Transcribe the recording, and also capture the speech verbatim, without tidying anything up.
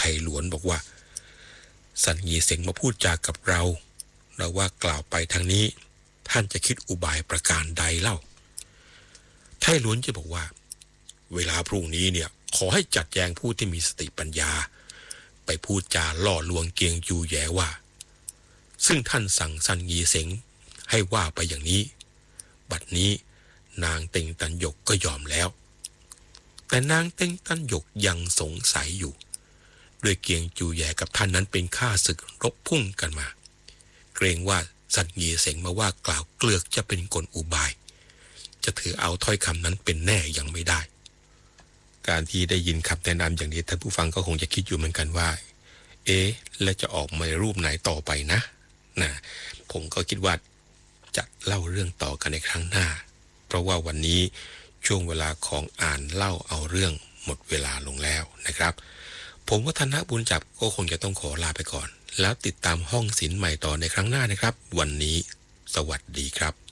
ยหลวนบอกว่าสันงีเสงมาพูดจากับเราเราว่ากล่าวไปทางนี้ท่านจะคิดอุบายประการใดเล่าไทหลวนจะบอกว่าเวลาพรุ่งนี้เนี่ยขอให้จัดแจงผู้ที่มีสติปัญญาไปพูดจาล่อลวงเกียงจูแย่ว่าซึ่งท่านสั่งสันงีเสงให้ว่าไปอย่างนี้บัดนี้นางเต็งตันหยกก็ยอมแล้วแต่นางเต็งตันหยกยังสงสัยอยู่ด้วยเกียงจูแย่กับท่านนั้นเป็นข้าศึกรบพุ่งกันมาเกรงว่าสันงีเสงมาว่ากล่าวเกลือกจะเป็นกลอุบายจะถือเอาถ้อยคำนั้นเป็นแน่ยังไม่ได้การที่ได้ยินคำแนะนำอย่างนี้ท่านผู้ฟังก็คงจะคิดอยู่เหมือนกันว่าเอ๊ะและจะออกมารูปไหนต่อไปนะนะผมก็คิดว่าจะเล่าเรื่องต่อกันในครั้งหน้าเพราะว่าวันนี้ช่วงเวลาของอ่านเล่าเอาเรื่องหมดเวลาลงแล้วนะครับผมวัฒนบุญจับก็คงจะต้องขอลาไปก่อนแล้วติดตามห้องศิลป์ใหม่ต่อในครั้งหน้านะครับวันนี้สวัสดีครับ